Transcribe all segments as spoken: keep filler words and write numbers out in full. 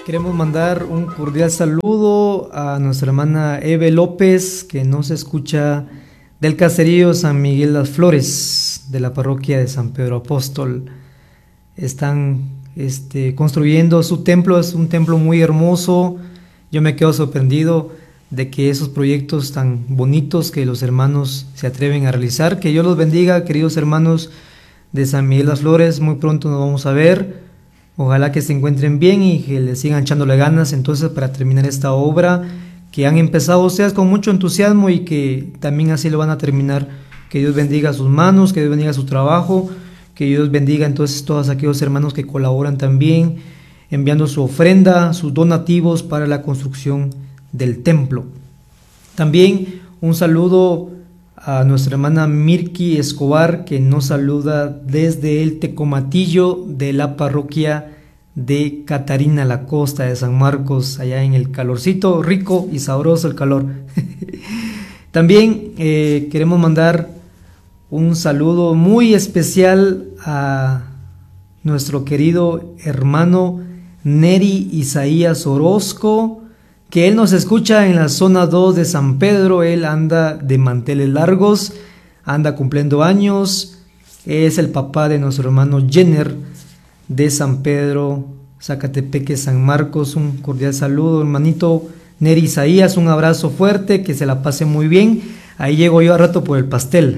Queremos mandar un cordial saludo a nuestra hermana Eve López, que nos escucha del caserío San Miguel Las Flores, de la parroquia de San Pedro Apóstol. Están este, construyendo su templo, es un templo muy hermoso. Yo me quedo sorprendido de que esos proyectos tan bonitos que los hermanos se atreven a realizar. Que Dios los bendiga, queridos hermanos de San Miguel Las Flores. Muy pronto nos vamos a ver. Ojalá que se encuentren bien y que le sigan echándole ganas entonces para terminar esta obra que han empezado ustedes con mucho entusiasmo y que también así lo van a terminar. Que Dios bendiga sus manos, que Dios bendiga su trabajo, que Dios bendiga entonces todos aquellos hermanos que colaboran también enviando su ofrenda, sus donativos para la construcción del templo. También un saludo a nuestra hermana Mirki Escobar, que nos saluda desde el Tecomatillo de la parroquia de Catarina la Costa de San Marcos, allá en el calorcito, rico y sabroso el calor. También eh, queremos mandar un saludo muy especial a nuestro querido hermano Neri Isaías Orozco, que él nos escucha en la zona dos de San Pedro. Él anda de manteles largos, anda cumpliendo años, es el papá de nuestro hermano Jenner de San Pedro, Zacatepeque, San Marcos. Un cordial saludo, hermanito Neri Isaías, un abrazo fuerte, que se la pase muy bien. Ahí llego yo a rato por el pastel.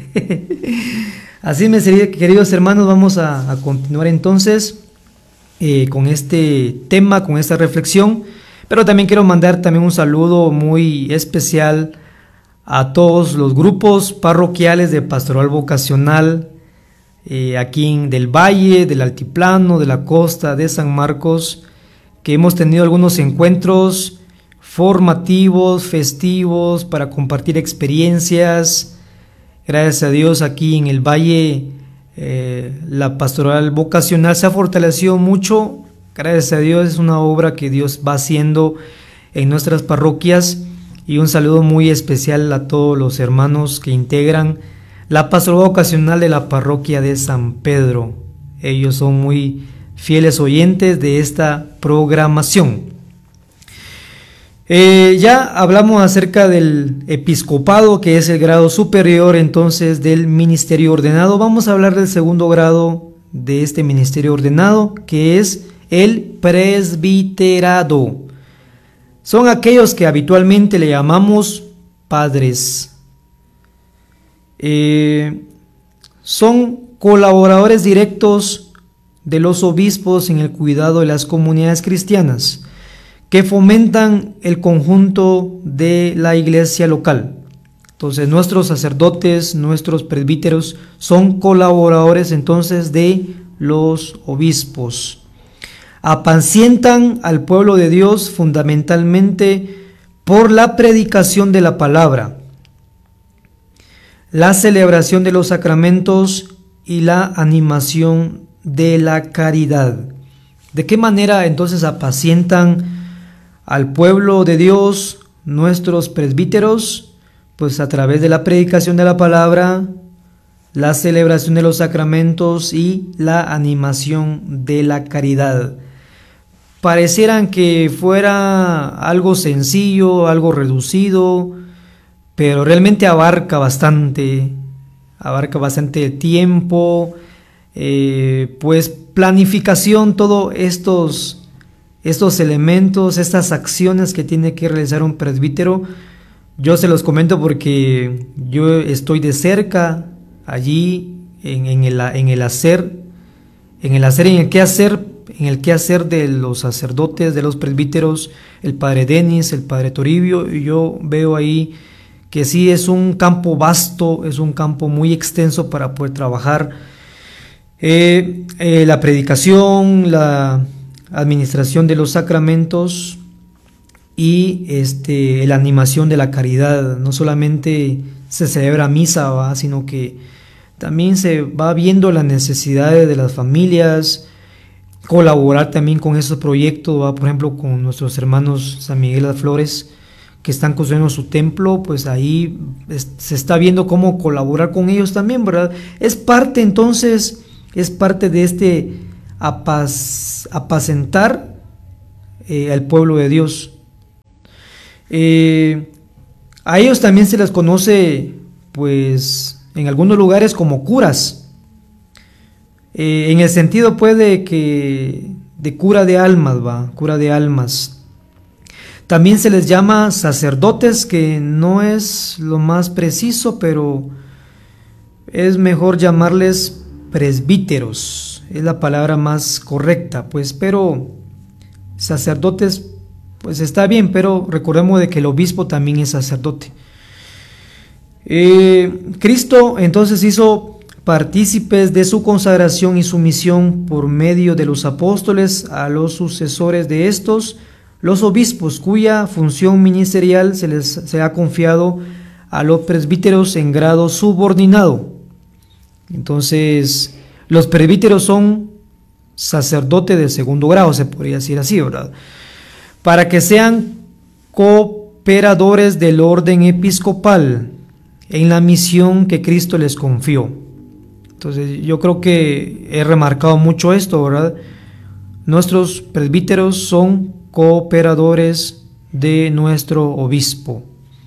Así, mis queridos hermanos, vamos a, a continuar entonces eh, con este tema, con esta reflexión. Pero también quiero mandar también un saludo muy especial a todos los grupos parroquiales de pastoral vocacional eh, aquí en del Valle, del Altiplano, de la Costa, de San Marcos, que hemos tenido algunos encuentros formativos, festivos, para compartir experiencias. Gracias a Dios aquí en el Valle eh, la pastoral vocacional se ha fortalecido mucho. Gracias a Dios, es una obra que Dios va haciendo en nuestras parroquias. Y un saludo muy especial a todos los hermanos que integran la pastoral vocacional de la parroquia de San Pedro. Ellos son muy fieles oyentes de esta programación. Eh, ya hablamos acerca del episcopado, que es el grado superior entonces del ministerio ordenado. Vamos a hablar del segundo grado de este ministerio ordenado, que es el presbiterado. Son aquellos que habitualmente le llamamos padres. Eh, son colaboradores directos de los obispos en el cuidado de las comunidades cristianas, que fomentan el conjunto de la iglesia local. Entonces, nuestros sacerdotes, nuestros presbíteros son colaboradores entonces de los obispos. Apacientan al pueblo de Dios fundamentalmente por la predicación de la palabra, la celebración de los sacramentos y la animación de la caridad. ¿De qué manera entonces apacientan al pueblo de Dios nuestros presbíteros? Pues a través de la predicación de la palabra, la celebración de los sacramentos y la animación de la caridad. Parecieran que fuera algo sencillo, algo reducido, pero realmente abarca bastante, abarca bastante tiempo, eh, pues planificación, todos estos, estos elementos, estas acciones que tiene que realizar un presbítero. Yo se los comento porque yo estoy de cerca allí en, en, el, en el hacer, en el hacer, en el qué hacer, en el quehacer de los sacerdotes, de los presbíteros, el padre Denis, el padre Toribio. Y yo veo ahí que sí es un campo vasto, es un campo muy extenso para poder trabajar eh, eh, la predicación, la administración de los sacramentos y este, la animación de la caridad. No solamente se celebra misa, ¿va?, sino que también se va viendo las necesidades de las familias, colaborar también con esos proyectos, ¿va? Por ejemplo, con nuestros hermanos San Miguel Las Flores, que están construyendo su templo, pues ahí es, se está viendo cómo colaborar con ellos también, ¿verdad? Es parte entonces, es parte de este apaz, apacentar eh, al pueblo de Dios. Eh, a ellos también se les conoce, pues, en algunos lugares como curas, eh, en el sentido, pues, de que de cura de almas, va, cura de almas. También se les llama sacerdotes, que no es lo más preciso, pero es mejor llamarles presbíteros, es la palabra más correcta, pues, pero sacerdotes, pues está bien, pero recordemos de que el obispo también es sacerdote. Eh, Cristo entonces hizo partícipes de su consagración y su misión por medio de los apóstoles a los sucesores de estos, los obispos, cuya función ministerial se les se ha confiado a los presbíteros en grado subordinado. Entonces, los presbíteros son sacerdotes de segundo grado, se podría decir así, ¿verdad? Para que sean cooperadores del orden episcopal en la misión que Cristo les confió. Entonces, yo creo que he remarcado mucho esto, ¿verdad? Nuestros presbíteros son cooperadores de nuestro obispo.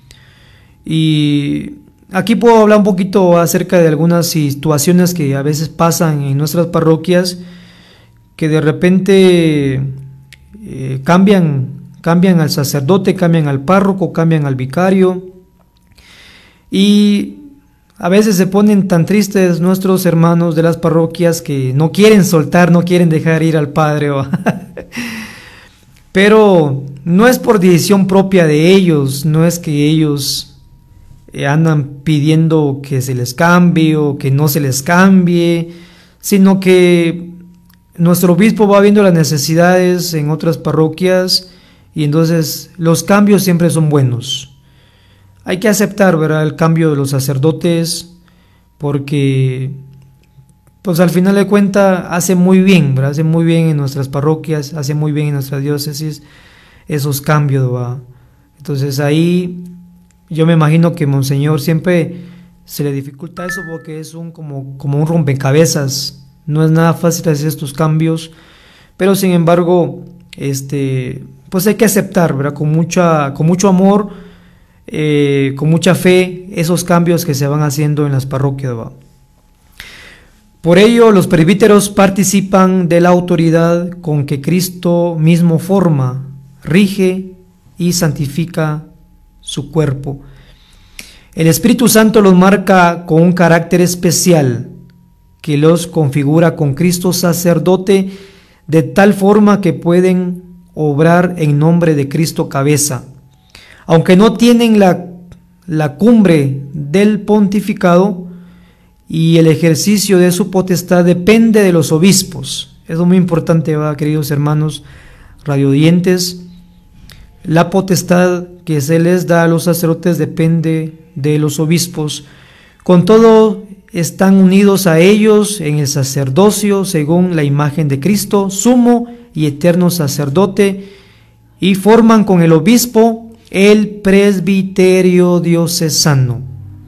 Y aquí puedo hablar un poquito acerca de algunas situaciones que a veces pasan en nuestras parroquias, que de repente eh, cambian, cambian al sacerdote, cambian al párroco, cambian al vicario, y a veces se ponen tan tristes nuestros hermanos de las parroquias que no quieren soltar, no quieren dejar ir al padre. Pero no es por decisión propia de ellos, no es que ellos andan pidiendo que se les cambie o que no se les cambie, sino que nuestro obispo va viendo las necesidades en otras parroquias y entonces los cambios siempre son buenos. Hay que aceptar, ¿verdad?, el cambio de los sacerdotes, porque pues al final de cuentas hace muy bien, ¿verdad? Hace muy bien en nuestras parroquias, hace muy bien en nuestras diócesis esos cambios, ¿verdad? Entonces ahí yo me imagino que Monseñor siempre se le dificulta eso porque es un como, como un rompecabezas, no es nada fácil hacer estos cambios, pero sin embargo, este, pues hay que aceptar, ¿verdad? Con mucha, con mucho amor, Eh, con mucha fe, esos cambios que se van haciendo en las parroquias, ¿va? Por ello, los presbíteros participan de la autoridad con que Cristo mismo forma, rige y santifica su cuerpo. El Espíritu Santo los marca con un carácter especial que los configura con Cristo sacerdote, de tal forma que pueden obrar en nombre de Cristo cabeza. Aunque no tienen la, la cumbre del pontificado, y el ejercicio de su potestad depende de los obispos. Eso es muy importante, ¿va, queridos hermanos radioyentes? La potestad que se les da a los sacerdotes depende de los obispos. Con todo, están unidos a ellos en el sacerdocio según la imagen de Cristo, sumo y eterno sacerdote, y forman con el obispo el presbiterio diocesano.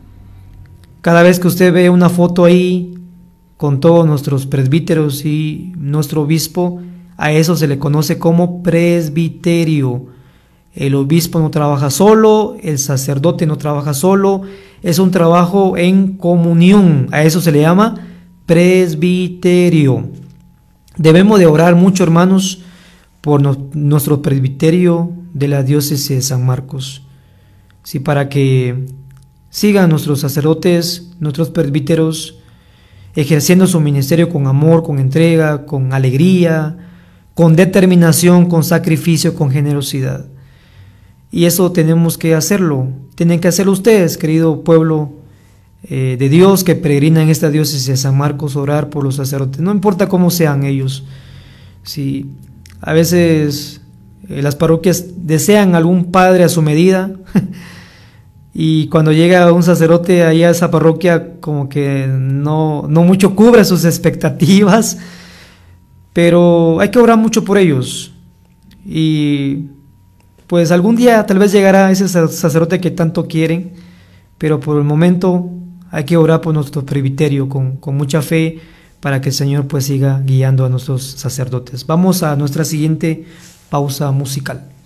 Cada vez que usted ve una foto ahí con todos nuestros presbíteros y nuestro obispo, a eso se le conoce como presbiterio. El obispo no trabaja solo, el sacerdote no trabaja solo, es un trabajo en comunión, a eso se le llama presbiterio. Debemos de orar mucho, hermanos, por no, nuestro presbiterio de la diócesis de San Marcos, sí, para que sigan nuestros sacerdotes, nuestros presbíteros, ejerciendo su ministerio con amor, con entrega, con alegría, con determinación, con sacrificio, con generosidad. Y eso tenemos que hacerlo, tienen que hacerlo ustedes, querido pueblo eh, de Dios que peregrina en esta diócesis de San Marcos, orar por los sacerdotes, no importa cómo sean ellos. Sí, a veces eh, las parroquias desean algún padre a su medida y cuando llega un sacerdote ahí a esa parroquia como que no, no mucho cubre sus expectativas, pero hay que orar mucho por ellos y pues algún día tal vez llegará ese sacerdote que tanto quieren, pero por el momento hay que orar por nuestro presbiterio con, con mucha fe para que el Señor pues siga guiando a nuestros sacerdotes. Vamos a nuestra siguiente pausa musical.